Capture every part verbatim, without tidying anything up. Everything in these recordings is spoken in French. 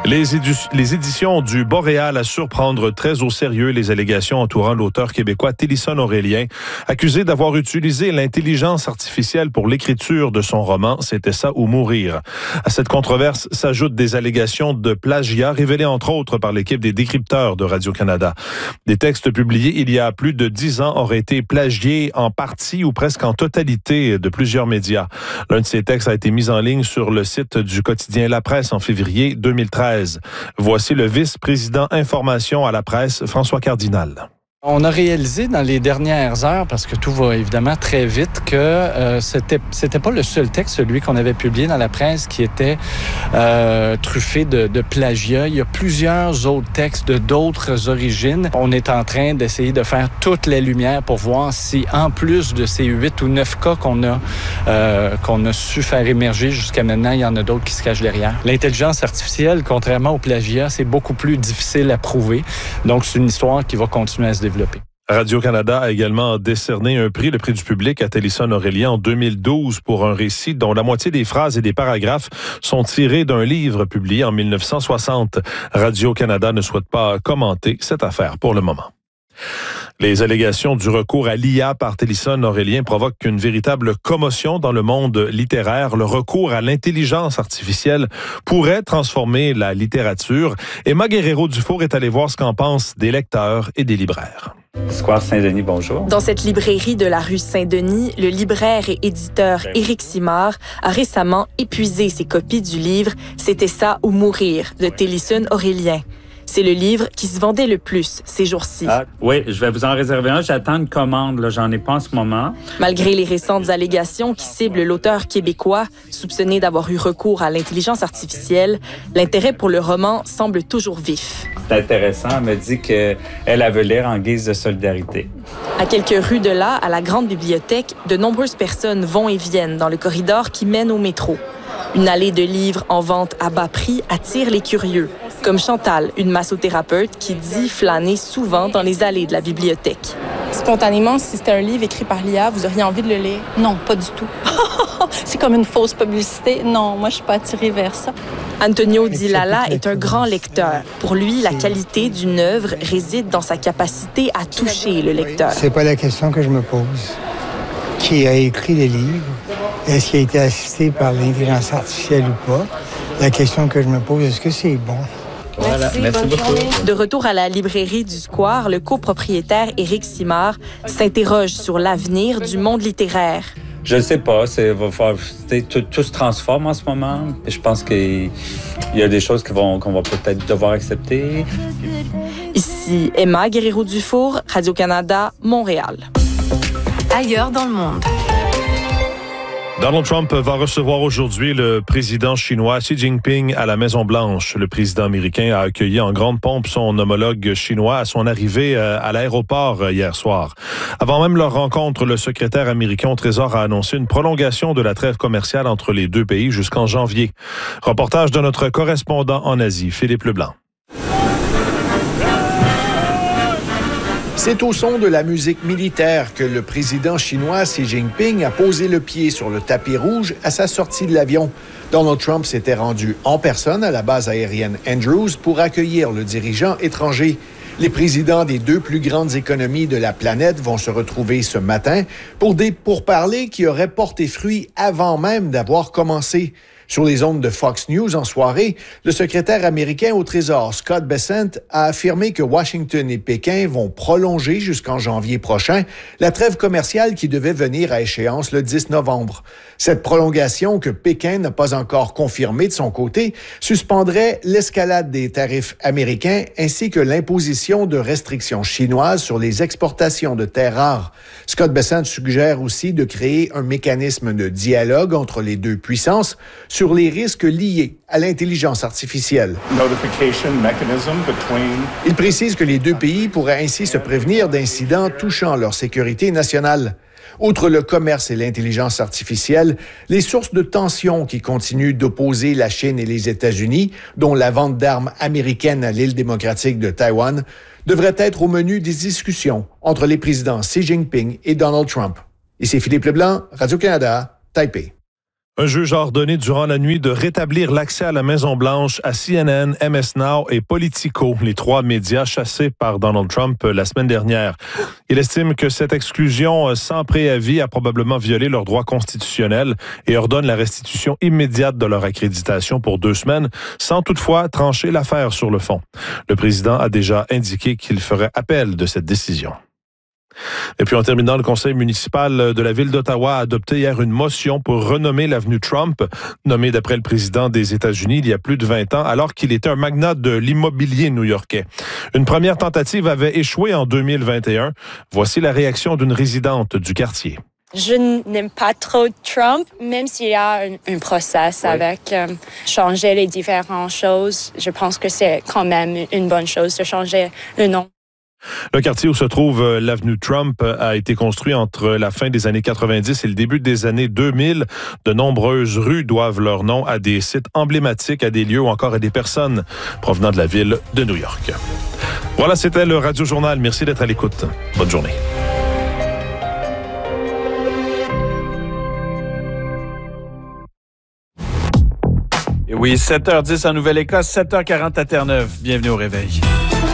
Les, édu- les éditions du Boréal assurent prendre très au sérieux les allégations entourant l'auteur québécois Télisson Aurélien, accusé d'avoir utilisé l'intelligence artificielle pour l'écriture de son roman « C'était ça ou mourir ». À cette controverse s'ajoutent des allégations de plagiat révélées entre autres par l'équipe des décrypteurs de Radio-Canada. Des textes publiés il y a plus de dix ans auraient été plagiés en partie ou presque en totalité de plusieurs médias. L'un de ces textes a été mis en ligne sur le site du quotidien La Presse en février deux mille treize. Voici le vice-président information à la presse, François Cardinal. On a réalisé dans les dernières heures, parce que tout va évidemment très vite, que euh, c'était c'était pas le seul texte, celui qu'on avait publié dans la presse, qui était euh, truffé de, de plagiat. Il y a plusieurs autres textes de d'autres origines. On est en train d'essayer de faire toute la lumière pour voir si, en plus de ces huit ou neuf cas qu'on a euh, qu'on a su faire émerger jusqu'à maintenant, il y en a d'autres qui se cachent derrière. L'intelligence artificielle, contrairement au plagiat, c'est beaucoup plus difficile à prouver. Donc, c'est une histoire qui va continuer à se développer. Radio-Canada a également décerné un prix, le prix du public à Télisson Aurélien en deux mille douze pour un récit dont la moitié des phrases et des paragraphes sont tirés d'un livre publié en mille neuf cent soixante. Radio-Canada ne souhaite pas commenter cette affaire pour le moment. Les allégations du recours à l'I A par Télisson Aurélien provoquent une véritable commotion dans le monde littéraire. Le recours à l'intelligence artificielle pourrait transformer la littérature. Emma Guerrero-Dufour est allée voir ce qu'en pensent des lecteurs et des libraires. Square Saint-Denis, bonjour. Dans cette librairie de la rue Saint-Denis, le libraire et éditeur Éric Simard a récemment épuisé ses copies du livre « C'était ça ou mourir » de Télisson Aurélien. C'est le livre qui se vendait le plus ces jours-ci. Ah, oui, je vais vous en réserver un. J'attends une commande, là. J'en ai pas en ce moment. Malgré les récentes allégations qui ciblent l'auteur québécois, soupçonné d'avoir eu recours à l'intelligence artificielle, l'intérêt pour le roman semble toujours vif. C'est intéressant. Elle me dit qu'elle veut lire en guise de solidarité. À quelques rues de là, à la grande bibliothèque, de nombreuses personnes vont et viennent dans le corridor qui mène au métro. Une allée de livres en vente à bas prix attire les curieux, comme Chantal, une massothérapeute qui dit flâner souvent dans les allées de la bibliothèque. Spontanément, si c'était un livre écrit par l'I A, vous auriez envie de le lire? Non, pas du tout. C'est comme une fausse publicité. Non, moi, je suis pas attirée vers ça. Antonio Di Lalla est un grand lecteur. Pour lui, la qualité d'une œuvre réside dans sa capacité à toucher le lecteur. C'est pas la question que je me pose. Qui a écrit les livres? Est-ce qu'il a été assisté par l'intelligence artificielle ou pas? La question que je me pose, est-ce que c'est bon? Voilà, merci, merci beaucoup. De retour à la librairie du Square, le copropriétaire Éric Simard s'interroge sur l'avenir du monde littéraire. Je ne sais pas. C'est, va faire, c'est, tout, tout se transforme en ce moment. Je pense qu'il y a des choses qui vont, qu'on va peut-être devoir accepter. Ici Emma Guerrero-Dufour, Radio-Canada, Montréal. Ailleurs dans le monde. Donald Trump va recevoir aujourd'hui le président chinois Xi Jinping à la Maison-Blanche. Le président américain a accueilli en grande pompe son homologue chinois à son arrivée à l'aéroport hier soir. Avant même leur rencontre, le secrétaire américain au Trésor a annoncé une prolongation de la trêve commerciale entre les deux pays jusqu'en janvier. Reportage de notre correspondant en Asie, Philippe Leblanc. C'est au son de la musique militaire que le président chinois Xi Jinping a posé le pied sur le tapis rouge à sa sortie de l'avion. Donald Trump s'était rendu en personne à la base aérienne Andrews pour accueillir le dirigeant étranger. Les présidents des deux plus grandes économies de la planète vont se retrouver ce matin pour des pourparlers qui auraient porté fruit avant même d'avoir commencé. Sur les ondes de Fox News en soirée, le secrétaire américain au Trésor, Scott Bessent, a affirmé que Washington et Pékin vont prolonger jusqu'en janvier prochain la trêve commerciale qui devait venir à échéance le dix novembre. Cette prolongation, que Pékin n'a pas encore confirmée de son côté, suspendrait l'escalade des tarifs américains ainsi que l'imposition de restrictions chinoises sur les exportations de terres rares. Scott Bessent suggère aussi de créer un mécanisme de dialogue entre les deux puissances sur les risques liés à l'intelligence artificielle. Il précise que les deux pays pourraient ainsi se prévenir d'incidents touchant leur sécurité nationale. Outre le commerce et l'intelligence artificielle, les sources de tension qui continuent d'opposer la Chine et les États-Unis, dont la vente d'armes américaines à l'île démocratique de Taïwan, devraient être au menu des discussions entre les présidents Xi Jinping et Donald Trump. Ici Philippe Leblanc, Radio-Canada, Taipei. Un juge a ordonné durant la nuit de rétablir l'accès à la Maison-Blanche à C N N, M S Now et Politico, les trois médias chassés par Donald Trump la semaine dernière. Il estime que cette exclusion sans préavis a probablement violé leurs droits constitutionnels et ordonne la restitution immédiate de leur accréditation pour deux semaines, sans toutefois trancher l'affaire sur le fond. Le président a déjà indiqué qu'il ferait appel de cette décision. Et puis en terminant, le conseil municipal de la ville d'Ottawa a adopté hier une motion pour renommer l'avenue Trump, nommée d'après le président des États-Unis il y a plus de vingt ans, alors qu'il était un magnat de l'immobilier new-yorkais. Une première tentative avait échoué en deux mille vingt et un. Voici la réaction d'une résidente du quartier. Je n'aime pas trop Trump, même s'il y a un, un process oui. avec euh, changer les différentes choses. Je pense que c'est quand même une bonne chose de changer le nom. Le quartier où se trouve l'avenue Trump a été construit entre la fin des années quatre-vingt-dix et le début des années deux mille. De nombreuses rues doivent leur nom à des sites emblématiques, à des lieux ou encore à des personnes provenant de la ville de New York. Voilà, c'était le Radio Journal. Merci d'être à l'écoute. Bonne journée. Et oui, sept heures dix en Nouvelle-Écosse, sept heures quarante à Terre-Neuve. Bienvenue au réveil.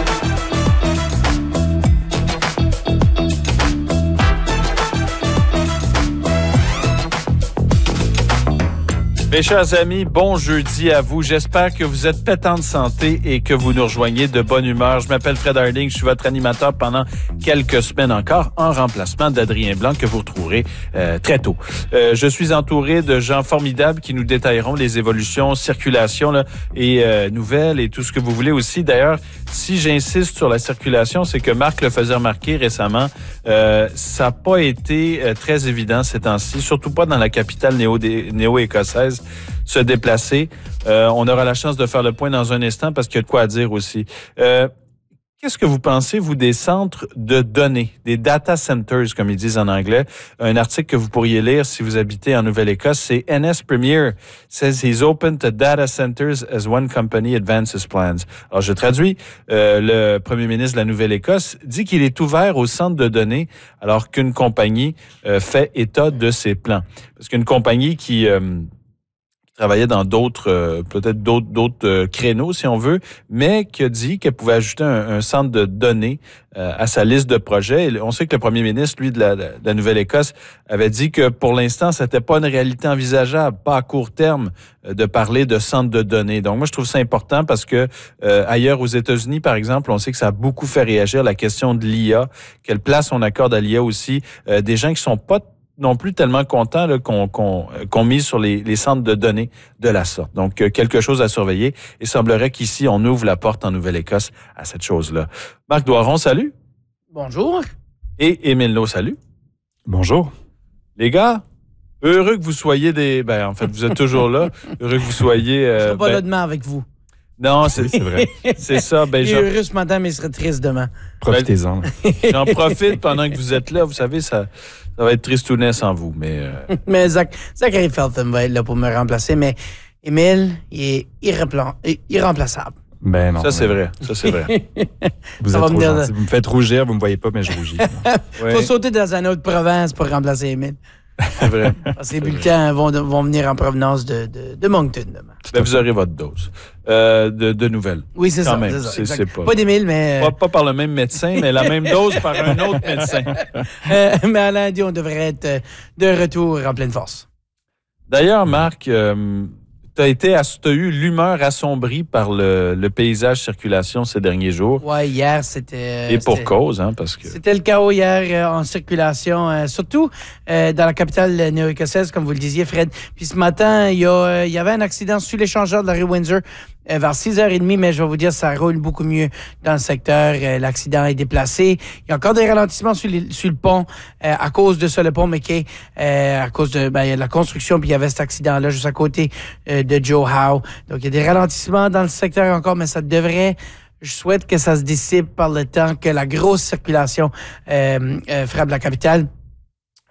Mes chers amis, bon jeudi à vous. J'espère que vous êtes pétants de santé et que vous nous rejoignez de bonne humeur. Je m'appelle Fred Harding, je suis votre animateur pendant quelques semaines encore, en remplacement d'Adrien Blanc que vous retrouverez euh, très tôt. Euh, je suis entouré de gens formidables qui nous détailleront les évolutions, circulation là, et euh, nouvelles et tout ce que vous voulez aussi. D'ailleurs, si j'insiste sur la circulation, c'est que Marc le faisait remarquer récemment, euh, ça n'a pas été euh, très évident ces temps-ci, surtout pas dans la capitale néo- néo-écossaise. Se déplacer. Euh, on aura la chance de faire le point dans un instant parce qu'il y a de quoi à dire aussi. Euh, qu'est-ce que vous pensez, vous, des centres de données, des data centers, comme ils disent en anglais? Un article que vous pourriez lire si vous habitez en Nouvelle-Écosse, c'est N S Premier says he's open to data centers as one company advances plans. Alors, je traduis. Euh, le premier ministre de la Nouvelle-Écosse dit qu'il est ouvert aux centres de données alors qu'une compagnie euh, fait état de ses plans. Parce qu'une compagnie qui... Euh, travaillait dans d'autres, euh, peut-être d'autres, d'autres euh, créneaux, si on veut, mais qui a dit qu'elle pouvait ajouter un, un centre de données euh, à sa liste de projets. Et on sait que le premier ministre, lui, de la, de la Nouvelle-Écosse, avait dit que pour l'instant, c'était pas une réalité envisageable, pas à court terme, euh, de parler de centre de données. Donc, moi, je trouve ça important parce que euh, ailleurs aux États-Unis, par exemple, on sait que ça a beaucoup fait réagir la question de l'I A. Quelle place on accorde à l'I A aussi? Euh, des gens qui sont pas non plus tellement contents là, qu'on, qu'on, qu'on mise sur les, les centres de données de la sorte. Donc, euh, quelque chose à surveiller. Il semblerait qu'ici, on ouvre la porte en Nouvelle-Écosse à cette chose-là. Marc Doiron, salut. Bonjour. Et Émile Laud, salut. Bonjour. Les gars, heureux que vous soyez des... Ben, en fait, vous êtes toujours là. Heureux que vous soyez... Euh, je ne serai pas ben... là demain avec vous. Non, c'est, c'est vrai. C'est ça. Ben, il est heureux ce matin, mais il serait triste demain. Profitez-en. Ben, j'en profite pendant que vous êtes là. Vous savez, ça... Ça va être tristounet sans vous, mais... Euh... mais Zach, Zachary Feltham va être là pour me remplacer, mais Émile, il est irrépla... irremplaçable. Ben non. Ça, c'est vrai. Ça, c'est vrai. Vous ça êtes va trop me gentil. Vous me faites rougir, vous me voyez pas, mais je rougis. Il faut sauter dans une autre province pour remplacer Émile. C'est vrai. Parce que les bulletins vont, vont venir en provenance de, de, de Moncton demain. Ben, vous aurez votre dose euh, de, de nouvelles. Oui, c'est Quand ça. Même. C'est ça c'est, c'est pas, pas d'Émile, mais... Pas, pas par le même médecin, mais la même dose par un autre médecin. euh, mais à lundi, on devrait être de retour en pleine force. D'ailleurs, Marc, euh, tu as été, t'as eu l'humeur assombrie par le, le paysage circulation ces derniers jours. Oui, hier, c'était... Et pour c'était, cause, hein, parce que... C'était le chaos hier euh, en circulation, euh, surtout euh, dans la capitale néo-écossaise, comme vous le disiez, Fred. Puis ce matin, il y, euh, y avait un accident sur l'échangeur de la rue Windsor euh, vers six heures trente, mais je vais vous dire, ça roule beaucoup mieux dans le secteur. Euh, l'accident est déplacé. Il y a encore des ralentissements sur, les, sur le pont euh, à cause de ça, le pont McKay, euh, à cause de, ben, il y a de la construction, puis il y avait cet accident-là juste à côté euh, de Joe Howe. Donc, il y a des ralentissements dans le secteur encore, mais ça devrait... Je souhaite que ça se dissipe par le temps que la grosse circulation euh, euh, frappe la capitale.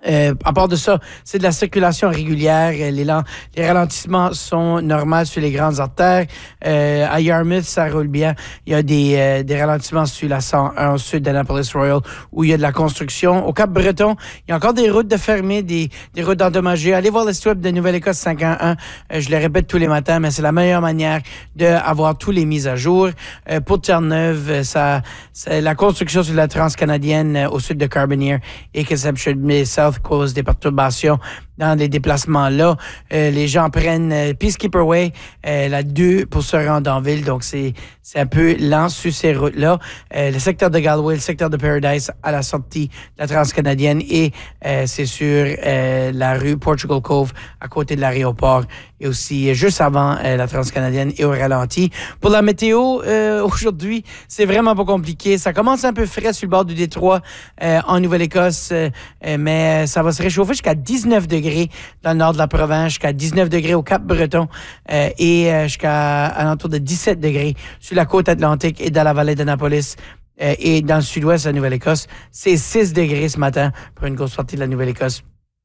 Euh, à part de ça, c'est de la circulation régulière. Les, lents, les ralentissements sont normaux sur les grandes artères. Euh, à Yarmouth, ça roule bien. Il y a des, euh, des ralentissements sur la cent un au sud d'Annapolis Royal où il y a de la construction. Au Cap-Breton, il y a encore des routes de fermées, des, des routes endommagées. Allez voir le site web de Nouvelle-Écosse cinq un un. Euh, je le répète tous les matins, mais c'est la meilleure manière d'avoir tous les mises à jour. Euh, pour Terre-Neuve, ça, c'est la construction sur la transcanadienne euh, au sud de Carbonear et Conception South cause des perturbations dans les déplacements là. Euh, les gens prennent euh, Peacekeeper Way, euh, la deux pour se rendre en ville, donc c'est c'est un peu lent sur ces routes-là. Euh, le secteur de Galway, le secteur de Paradise à la sortie de la transcanadienne et euh, c'est sur euh, la rue Portugal Cove à côté de l'aéroport et aussi euh, juste avant euh, la transcanadienne et au ralenti. Pour la météo, euh, aujourd'hui, c'est vraiment pas compliqué. Ça commence un peu frais sur le bord du détroit euh, en Nouvelle-Écosse, euh, euh, mais ça va se réchauffer jusqu'à dix-neuf degrés dans le nord de la province, jusqu'à dix-neuf degrés au Cap-Breton euh, et euh, jusqu'à alentour de dix-sept degrés sur la côte atlantique et dans la vallée d'Annapolis. Euh, et dans le sud-ouest de la Nouvelle-Écosse, c'est six degrés ce matin pour une grosse partie de la Nouvelle-Écosse.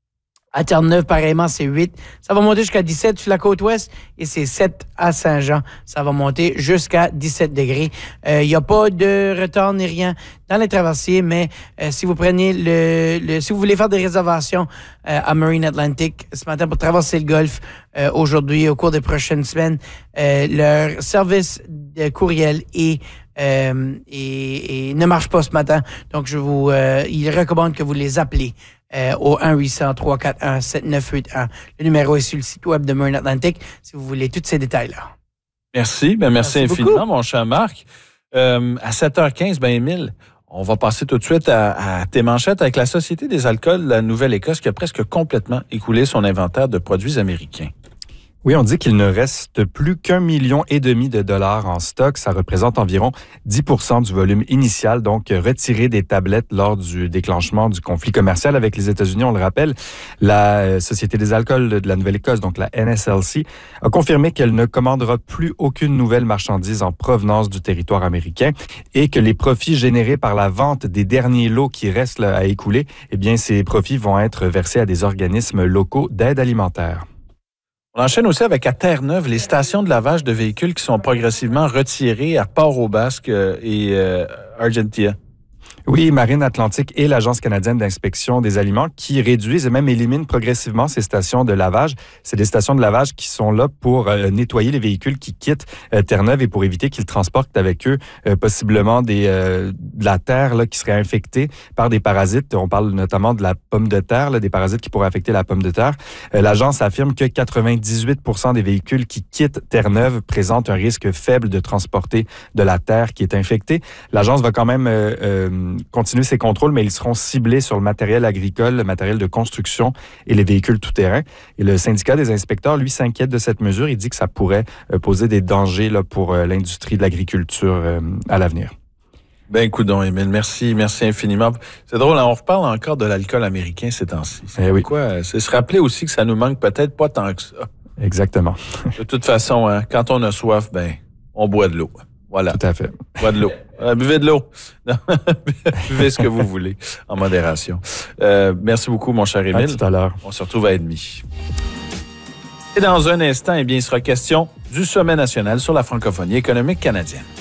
À Terre-Neuve, pareillement, c'est huit. Ça va monter jusqu'à dix-sept sur la côte ouest et c'est sept à Saint-Jean. Ça va monter jusqu'à dix-sept degrés. Il euh, n'y a pas de retard ni rien dans les traversiers, mais euh, si vous prenez le, le, si vous voulez faire des réservations euh, à Marine Atlantic ce matin pour traverser le Golfe euh, aujourd'hui, au cours des prochaines semaines, euh, leur service de courriel est Euh, et, et ne marche pas ce matin. Donc, je vous, euh, il recommande que vous les appelez euh, au un huit cents, trois quatre un, sept neuf huit un. Le numéro est sur le site web de Marine Atlantic si vous voulez tous ces détails-là. Merci. Ben merci, merci infiniment, beaucoup. Mon cher Marc. Euh, à sept heures quinze, ben Émile, on va passer tout de suite à, à tes manchettes avec la Société des alcools de la Nouvelle-Écosse qui a presque complètement écoulé son inventaire de produits américains. Oui, on dit qu'il ne reste plus qu'un million et demi de dollars en stock. Ça représente environ dix pour cent du volume initial, donc retiré des tablettes lors du déclenchement du conflit commercial avec les États-Unis. On le rappelle, la Société des alcools de la Nouvelle-Écosse, donc la N S L C, a confirmé qu'elle ne commandera plus aucune nouvelle marchandise en provenance du territoire américain et que les profits générés par la vente des derniers lots qui restent là, à écouler, eh bien, ces profits vont être versés à des organismes locaux d'aide alimentaire. On enchaîne aussi avec à Terre-Neuve les stations de lavage de véhicules qui sont progressivement retirées à Port-au-Basque et euh, Argentia. Oui, Marine Atlantique et l'Agence canadienne d'inspection des aliments qui réduisent et même éliminent progressivement ces stations de lavage. C'est des stations de lavage qui sont là pour euh, nettoyer les véhicules qui quittent euh, Terre-Neuve et pour éviter qu'ils transportent avec eux euh, possiblement des, euh, de la terre là, qui serait infectée par des parasites. On parle notamment de la pomme de terre, là, des parasites qui pourraient affecter la pomme de terre. Euh, L'Agence affirme que quatre-vingt-dix-huit pour cent des véhicules qui quittent Terre-Neuve présentent un risque faible de transporter de la terre qui est infectée. L'Agence va quand même euh, euh, continuer ces contrôles, mais ils seront ciblés sur le matériel agricole, le matériel de construction et les véhicules tout-terrain. Et le syndicat des inspecteurs, lui, s'inquiète de cette mesure. Il dit que ça pourrait poser des dangers là, pour l'industrie de l'agriculture euh, à l'avenir. Ben, coudonc, Émile, merci, merci infiniment. C'est drôle, hein, on reparle encore de l'alcool américain ces temps-ci. C'est eh oui. quoi? C'est se rappeler aussi que ça nous manque peut-être pas tant que ça. Exactement. De toute façon, hein, quand on a soif, ben, on boit de l'eau. Voilà. Tout à fait. Bois de l'eau. Euh, buvez de l'eau. Buvez ce que vous voulez, en modération. Euh, merci beaucoup, mon cher Émile. À tout à l'heure. On se retrouve à demi. Et dans un instant, eh bien, il sera question du Sommet national sur la francophonie économique canadienne.